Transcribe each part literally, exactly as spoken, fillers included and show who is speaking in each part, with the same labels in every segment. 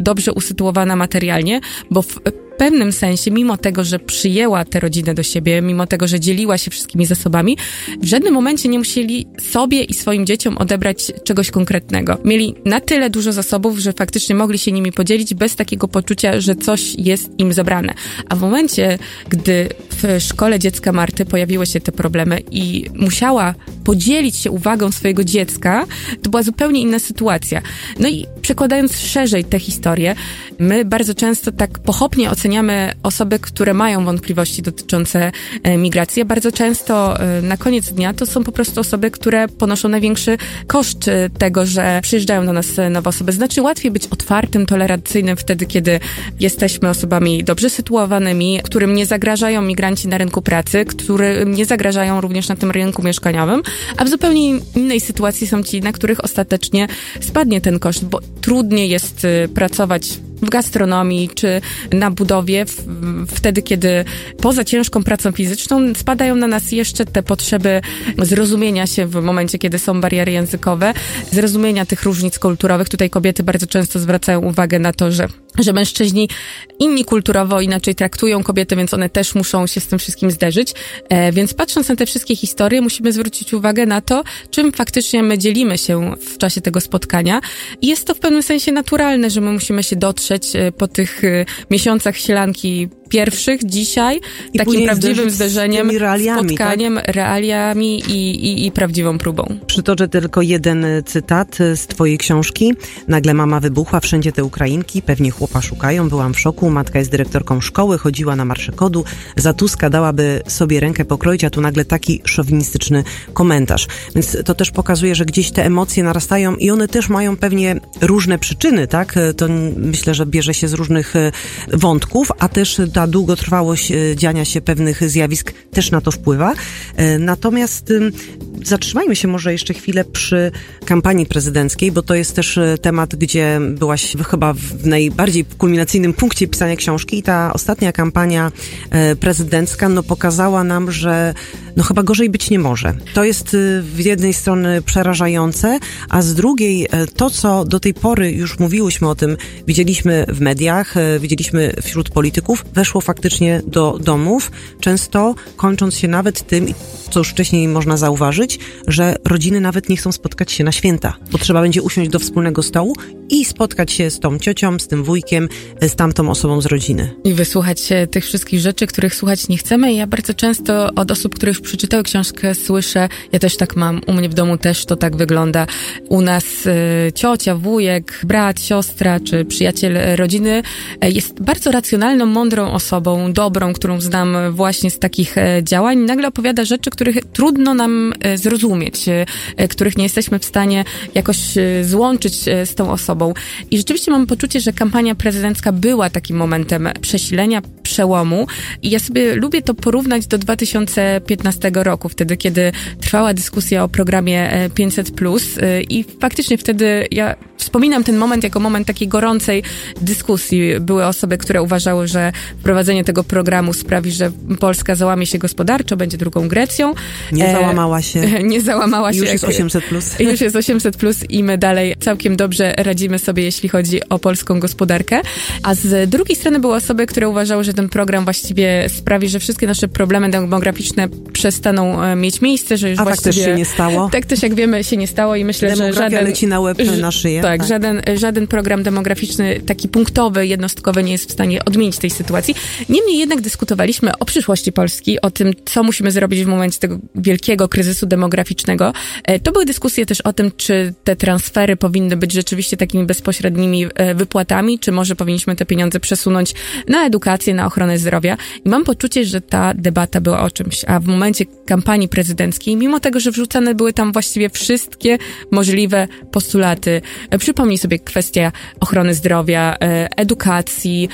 Speaker 1: dobrze usytuowana materialnie, bo w W pewnym sensie, mimo tego, że przyjęła tę rodzinę do siebie, mimo tego, że dzieliła się wszystkimi zasobami, w żadnym momencie nie musieli sobie i swoim dzieciom odebrać czegoś konkretnego. Mieli na tyle dużo zasobów, że faktycznie mogli się nimi podzielić bez takiego poczucia, że coś jest im zabrane. A w momencie, gdy w szkole dziecka Marty pojawiły się te problemy i musiała podzielić się uwagą swojego dziecka, to była zupełnie inna sytuacja. No i przekładając szerzej tę historię, my bardzo często tak pochopnie oceniamy osoby, które mają wątpliwości dotyczące e, migracji, a bardzo często e, na koniec dnia to są po prostu osoby, które ponoszą największy koszt e, tego, że przyjeżdżają do nas e, nowe osoby. Znaczy łatwiej być otwartym, tolerancyjnym wtedy, kiedy jesteśmy osobami dobrze sytuowanymi, którym nie zagrażają migranci na rynku pracy, którym nie zagrażają również na tym rynku mieszkaniowym, a w zupełnie innej sytuacji są ci, na których ostatecznie spadnie ten koszt, bo trudniej jest e, pracować w gastronomii czy na budowie, w, wtedy kiedy poza ciężką pracą fizyczną spadają na nas jeszcze te potrzeby zrozumienia się w momencie, kiedy są bariery językowe, zrozumienia tych różnic kulturowych. Tutaj kobiety bardzo często zwracają uwagę na to, że, że mężczyźni inni kulturowo inaczej traktują kobiety, więc one też muszą się z tym wszystkim zderzyć. E, więc patrząc na te wszystkie historie, musimy zwrócić uwagę na to, czym faktycznie my dzielimy się w czasie tego spotkania. I jest to w pewnym sensie naturalne, że my musimy się dotrzeć po tych miesiącach sielanki pierwszych dzisiaj
Speaker 2: I
Speaker 1: takim prawdziwym zderzeniem,
Speaker 2: realiami,
Speaker 1: spotkaniem,
Speaker 2: tak?
Speaker 1: realiami i, i, i prawdziwą próbą.
Speaker 2: Przytoczę tylko jeden cytat z twojej książki. Nagle mama wybuchła, wszędzie te Ukrainki, pewnie chłopa szukają, byłam w szoku, matka jest dyrektorką szkoły, chodziła na marsze kodu, za Tuska dałaby sobie rękę pokroić, a tu nagle taki szowinistyczny komentarz. Więc to też pokazuje, że gdzieś te emocje narastają i one też mają pewnie różne przyczyny, tak? To myślę, że bierze się z różnych wątków, a też ta długotrwałość dziania się pewnych zjawisk też na to wpływa. Natomiast zatrzymajmy się może jeszcze chwilę przy kampanii prezydenckiej, bo to jest też temat, gdzie byłaś chyba w najbardziej kulminacyjnym punkcie pisania książki i ta ostatnia kampania prezydencka no pokazała nam, że no chyba gorzej być nie może. To jest z jednej strony przerażające, a z drugiej to, co do tej pory już mówiłyśmy o tym, widzieliśmy w mediach, widzieliśmy wśród polityków, weszło faktycznie do domów, często kończąc się nawet tym, co już wcześniej można zauważyć, że rodziny nawet nie chcą spotkać się na święta, bo trzeba będzie usiąść do wspólnego stołu i spotkać się z tą ciocią, z tym wujkiem, z tamtą osobą z rodziny. I
Speaker 1: wysłuchać się tych wszystkich rzeczy, których słuchać nie chcemy. I ja bardzo często od osób, które już przeczytały książkę, słyszę, ja też tak mam, u mnie w domu też to tak wygląda. U nas y, ciocia, wujek, brat, siostra czy przyjaciel rodziny y, jest bardzo racjonalną, mądrą osobą, dobrą, którą znam właśnie z takich y, działań. Nagle opowiada rzeczy, których trudno nam y, zrozumieć, y, których nie jesteśmy w stanie jakoś y, złączyć y, z tą osobą. I rzeczywiście mam poczucie, że kampania prezydencka była takim momentem przesilenia, przełomu. I ja sobie lubię to porównać do dwa tysiące piętnastego roku, wtedy, kiedy trwała dyskusja o programie pięćset plus i faktycznie wtedy ja wspominam ten moment jako moment takiej gorącej dyskusji. Były osoby, które uważały, że wprowadzenie tego programu sprawi, że Polska załamie się gospodarczo, będzie drugą Grecją.
Speaker 2: Nie załamała się.
Speaker 1: E, nie załamała się.
Speaker 2: Już jest osiemset plus.
Speaker 1: Już jest osiemset plus i my dalej całkiem dobrze radzimy sobie, jeśli chodzi o polską gospodarkę. A z drugiej strony były osoby, które uważały, że ten program właściwie sprawi, że wszystkie nasze problemy demograficzne przestaną mieć miejsce, że już
Speaker 2: A
Speaker 1: właściwie...
Speaker 2: tak też się nie stało.
Speaker 1: Tak też, jak wiemy, się nie stało i myślę,
Speaker 2: Demografia
Speaker 1: że żaden...
Speaker 2: leci na łeb na szyję.
Speaker 1: Tak, tak. Żaden, żaden program demograficzny, taki punktowy, jednostkowy nie jest w stanie odmienić tej sytuacji. Niemniej jednak dyskutowaliśmy o przyszłości Polski, o tym, co musimy zrobić w momencie tego wielkiego kryzysu demograficznego. To były dyskusje też o tym, czy te transfery powinny być rzeczywiście takimi bezpośrednimi wypłatami, czy może powinniśmy te pieniądze przesunąć na edukację, na ochronę zdrowia. I mam poczucie, że ta debata była o czymś, a w momencie kampanii prezydenckiej, mimo tego, że wrzucane były tam właściwie wszystkie możliwe postulaty, przypomnij sobie kwestia ochrony zdrowia, edukacji,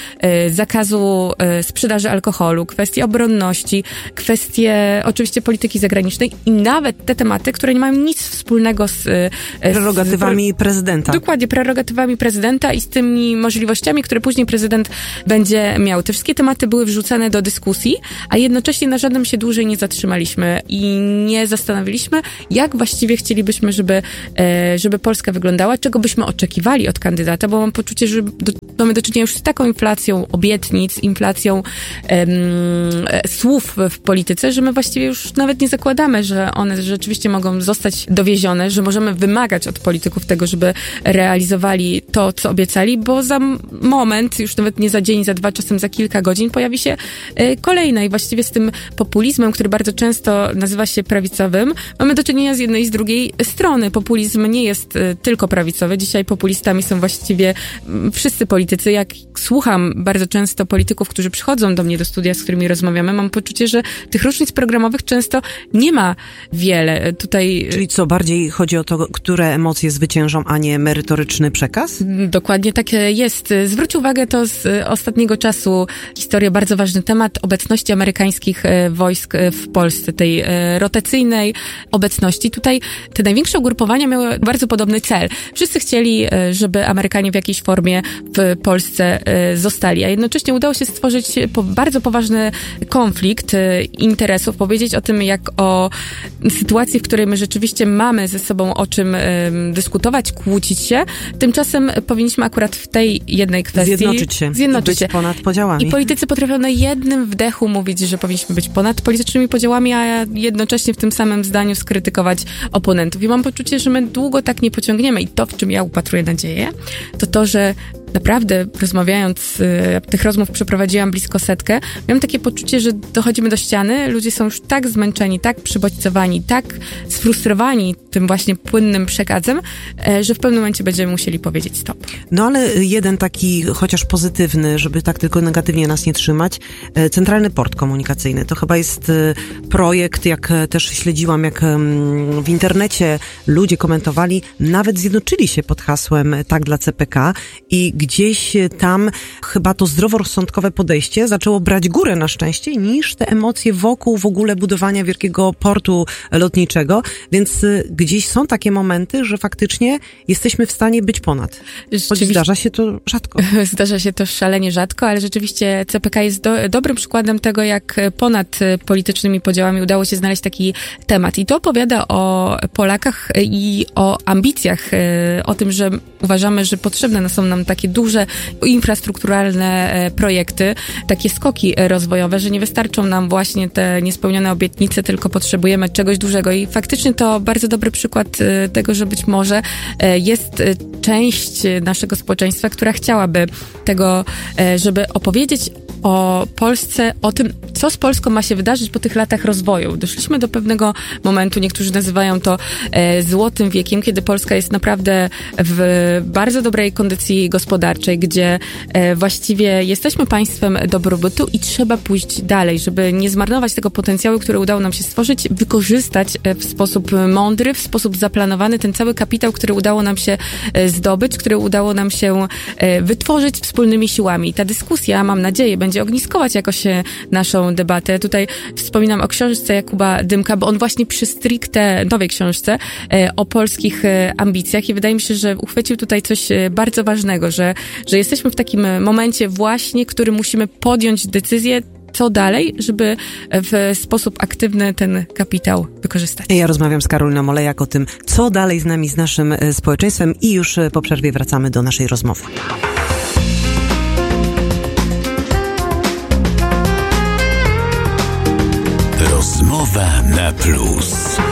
Speaker 1: zakazu sprzedaży alkoholu, kwestie obronności, kwestie oczywiście polityki zagranicznej i nawet te tematy, które nie mają nic wspólnego z... z
Speaker 2: prerogatywami prezydenta.
Speaker 1: Dokładnie, prerogatywami prezydenta i z tymi możliwościami, które później prezydent będzie miał. Te wszystkie tematy były wrzucane do dyskusji, a jednocześnie na żadnym się dłużej nie zatrzymaliśmy i nie zastanowiliśmy, jak właściwie chcielibyśmy, żeby, żeby Polska wyglądała, czego byśmy oczekiwali od kandydata, bo mam poczucie, że do, Mamy do czynienia już z taką inflacją obietnic, inflacją em, słów w polityce, że my właściwie już nawet nie zakładamy, że one rzeczywiście mogą zostać dowiezione, że możemy wymagać od polityków tego, żeby realizowali to, co obiecali, bo za moment, już nawet nie za dzień, za dwa, czasem za kilka godzin pojawi się y, kolejna i właściwie z tym populizmem, który bardzo często nazywa się prawicowym, mamy do czynienia z jednej i z drugiej strony. Populizm nie jest y, tylko prawicowy. Dzisiaj populistami są właściwie y, wszyscy politycy. Jak słucham bardzo często polityków, którzy przychodzą do mnie do studia, z którymi rozmawiamy, mam poczucie, że tych różnic programowych często nie ma wiele. Tutaj...
Speaker 2: Czyli co, bardziej chodzi o to, które emocje zwyciężą, a nie merytoryczny przekaz?
Speaker 1: Dokładnie tak jest. Zwróć uwagę, to z ostatniego czasu historia, bardzo ważny temat obecności amerykańskich wojsk w Polsce, tej rotacyjnej obecności. Tutaj te największe ugrupowania miały bardzo podobny cel. Wszyscy chcieli, żeby Amerykanie w jakiejś formie w Polsce zostali, a jednocześnie udało się stworzyć bardzo poważny konflikt interesów, powiedzieć o tym, jak o sytuacji, w której my rzeczywiście mamy ze sobą o czym dyskutować, kłócić się. Tymczasem powinniśmy akurat w tej jednej kwestii
Speaker 2: zjednoczyć się,
Speaker 1: zjednoczyć
Speaker 2: być
Speaker 1: się.
Speaker 2: ponad podziałami.
Speaker 1: I politycy potrafią na jednym wdechu mówić, że powinniśmy być ponad politycznymi podziałami, a jednocześnie w tym samym zdaniu skrytykować oponentów. I mam poczucie, że my długo tak nie pociągniemy. I to, w czym ja upatruję nadzieję, to to, że naprawdę rozmawiając, tych rozmów przeprowadziłam blisko setkę, miałam takie poczucie, że dochodzimy do ściany, ludzie są już tak zmęczeni, tak przybodźcowani, tak sfrustrowani tym właśnie płynnym przekazem, że w pewnym momencie będziemy musieli powiedzieć stop.
Speaker 2: No ale jeden taki, chociaż pozytywny, żeby tak tylko negatywnie nas nie trzymać, Centralny Port Komunikacyjny. To chyba jest projekt, jak też śledziłam, jak w internecie ludzie komentowali, nawet zjednoczyli się pod hasłem tak dla C P K i gdzieś tam chyba to zdroworozsądkowe podejście zaczęło brać górę na szczęście niż te emocje wokół w ogóle budowania wielkiego portu lotniczego, więc gdzieś są takie momenty, że faktycznie jesteśmy w stanie być ponad. Choć zdarza się to rzadko.
Speaker 1: Zdarza się to szalenie rzadko, ale rzeczywiście C P K jest do, dobrym przykładem tego, jak ponad politycznymi podziałami udało się znaleźć taki temat. I to opowiada o Polakach i o ambicjach, o tym, że uważamy, że potrzebne są nam takie duże infrastrukturalne projekty, takie skoki rozwojowe, że nie wystarczą nam właśnie te niespełnione obietnice, tylko potrzebujemy czegoś dużego. I faktycznie to bardzo dobry przykład tego, że być może jest część naszego społeczeństwa, która chciałaby tego, żeby opowiedzieć o Polsce, o tym, co z Polską ma się wydarzyć po tych latach rozwoju. Doszliśmy do pewnego momentu, niektórzy nazywają to e, złotym wiekiem, kiedy Polska jest naprawdę w bardzo dobrej kondycji gospodarczej, gdzie e, właściwie jesteśmy państwem dobrobytu i trzeba pójść dalej, żeby nie zmarnować tego potencjału, który udało nam się stworzyć, wykorzystać w sposób mądry, w sposób zaplanowany ten cały kapitał, który udało nam się zdobyć, który udało nam się wytworzyć wspólnymi siłami. Ta dyskusja, mam nadzieję, będzie ogniskować jakoś naszą debatę. Tutaj wspominam o książce Jakuba Dymka, bo on właśnie przy stricte nowej książce o polskich ambicjach i wydaje mi się, że uchwycił tutaj coś bardzo ważnego, że, że jesteśmy w takim momencie właśnie, który musimy podjąć decyzję, co dalej, żeby w sposób aktywny ten kapitał wykorzystać.
Speaker 2: Ja rozmawiam z Karoliną Olejak o tym, co dalej z nami, z naszym społeczeństwem i już po przerwie wracamy do naszej rozmowy.
Speaker 3: Rozmowa na plus.